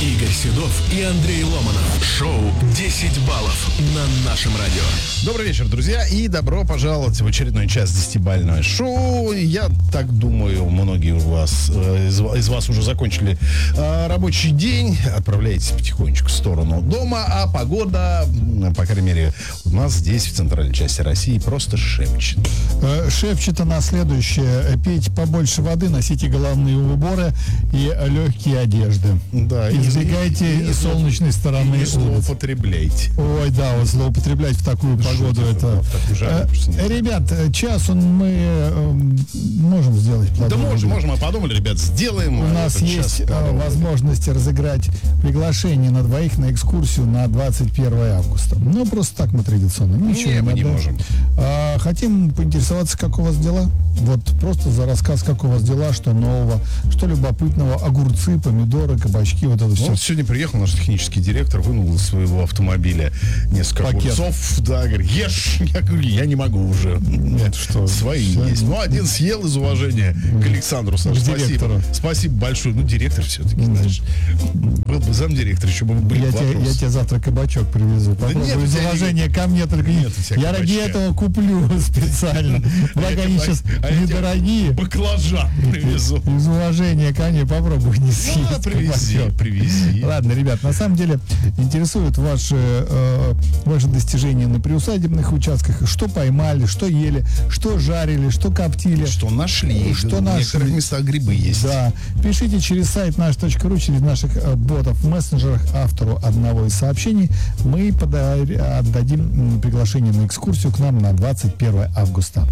Игорь Седов и Андрей Ломанов. Шоу «10 баллов» на нашем радио. Добрый вечер, друзья, и добро пожаловать в очередной час 10-бального шоу. Я так думаю, многие из вас уже закончили рабочий день, отправляетесь потихонечку в сторону дома, а погода, по крайней мере, у нас здесь, в центральной части России, просто шепчет. Шепчет она следующее: пейте побольше воды, носите головные уборы и легкие одежды. Да, избегайте солнечной стороны. Не злоупотребляйте. Ой, да, вот злоупотреблять в такую погоду это. Ребят, час мы можем сделать. Да можем, мы подумали, ребят, сделаем. У нас есть возможность разыграть приглашение на двоих на экскурсию на 21 августа. Ну, просто так мы традиционно. Ничего мы не можем. Хотим поинтересоваться, как у вас дела. Вот просто за рассказ, как у вас дела, что нового, что любопытного, огурцы, помидоры, кабачки, вот это все. Вот сегодня приехал наш технический директор, вынул из своего автомобиля несколько огурцов. Да, говорит, ешь. Я говорю, я не могу уже. Нет, что? Свои есть. Ну, один съел из уважения к Александру. Саш, спасибо. Спасибо большое. Ну, директор все-таки, знаешь. Был бы замдиректор, еще бы были вопросы. Я тебе завтра кабачок привезу. Попробуй из уважения ко мне, только нет. Я ради этого куплю специально. Благо они сейчас недорогие. Баклажан привезу. Из уважения ко мне попробуй не съесть. Привези. Ладно, ребят, на самом деле интересуют ваши достижения на приусадебных участках. Что поймали, что ели, что жарили, что коптили. Что нашли. В некоторых местах грибы есть. Да. Пишите через сайт наш.ру, через наших ботов в мессенджерах автору одного из сообщений. Мы отдадим приглашение на экскурсию к нам на 21 августа.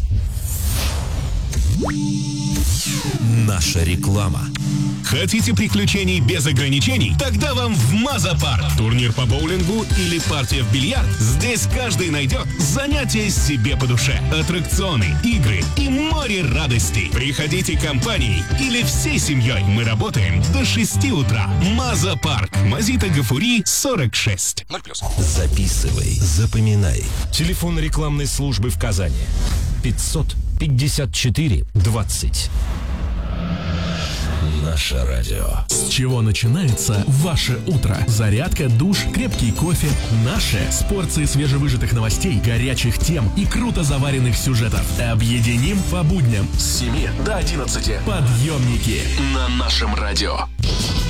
Наша реклама. Хотите приключений без ограничений? Тогда вам в Маза-парк. Турнир по боулингу или партия в бильярд? Здесь каждый найдет занятие себе по душе. Аттракционы, игры и море радостей. Приходите компанией или всей семьей. Мы работаем до 6 утра. Маза-парк. Мазита Гафури, 46. 0+. Записывай, запоминай. Телефон рекламной службы в Казани. 554 20. Наше радио. С чего начинается ваше утро? Зарядка, душ, крепкий кофе. Наше с порцией свежевыжатых новостей, горячих тем и круто заваренных сюжетов. Объединим по будням с 7 до 11. Подъемники на нашем радио.